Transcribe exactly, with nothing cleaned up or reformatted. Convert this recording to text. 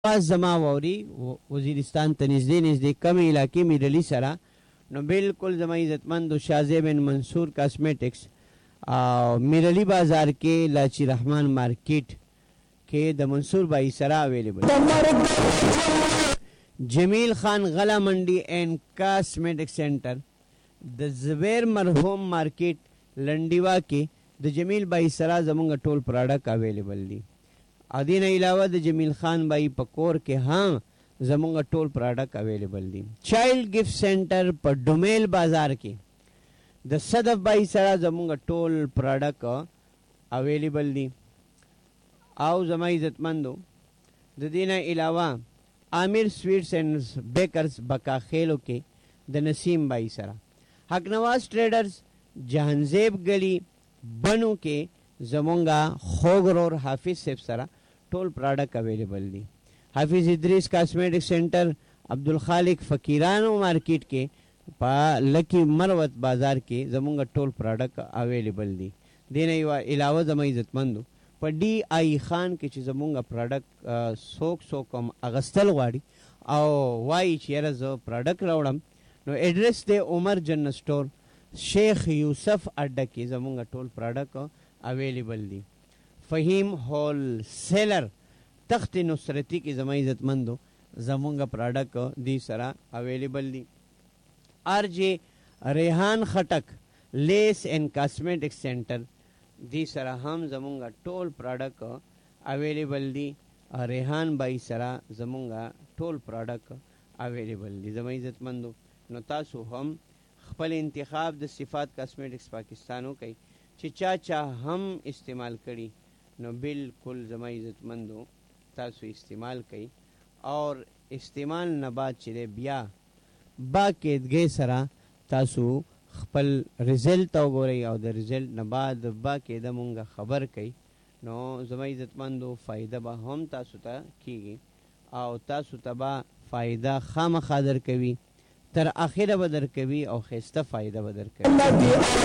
باز زما ووري وزیرستان ته نږدې نږدې کمې علاقې میرلي سره نو بالکل زما عزتمندو شازیب بن منصور کاسمیټکس او میرلی بازار کې لاچی رحمان مارکیټ کې د منصور بھائی سره اویلیبل جمیل خان غلا منڈی اینڈ کاسمیټک سینټر د زبیر مرحوم مارکیټ لنډیوا کې د جمیل بھائی سره زمونږ ټول پروډکټ اویلیبل دي. ا دې نه علاوه د جمیل خان بھائی پکور کې ها زمونږ ټول پروډکټ اویلیبل دي. چایلډ گفت سینټر په ډومیل بازار کې د صدف بھائی سره زمونږ ټول پروډکټ اویلیبل دي. او زما عزتمندو د دې نه علاوه عامر سویټس اینڈ بیکرز بکا خیلو کې د نسیم بھائی سره حق نواز ټریډرز جهانزیب گلی بنو کې زمونږه خوګرور حافظ صاحب سره ټول پروډکټ اویلیبل دي. حافظ ادریس کاسمیټک سینټر عبدالخالق فقیرانو مارکیټ کې په لکی مروت بازار کې زمونږ ټول پروډکټ اویلیبل دي. دې نه علاوه زما عزتمندو په ډي آی خان کې چې زمونږ پروډکټ څوک څوک هم اغستل غواړي او وایي چې یاره زه پروډکټ راوړم نو ایډرس دی عمر جن سټور شیخ یوسف اډه کې زمونږ ټول پروډکټ اویلیبل دي. فهیم هول سیلر تخت نصرتی کې زما عزتمندو زمونږ پروډکټ دی سره اویلیبل دي. آر جے ریحان خټک لیس اینڈ کاسمیټک سینټر دی سره هم زمونږ ټول پروډکټ اویلیبل دي. ریحان بھائی سره زمونږ ټول پروډکټ اویلیبل دي. زما عزتمندو نو تاسو هم خپل انتخاب د صفات کاسمیټکس پاکستانو کوي چې چا چا هم استعمال کړي نو بالکل زما عزتمندو تاسو استعمال کوي اور استعمال نه بعد چې بیا باقاعدګۍ سره تاسو خپل رزلټ وګورئ او د رزلټ نه بعد باقاعده مونږ خبر کوي نو زما عزتمندو فایده به هم تاسو ته کیږي او تاسو ته به فایده خامخا درکوي تر اخره به درکوي او ښایسته فایده به درکوي.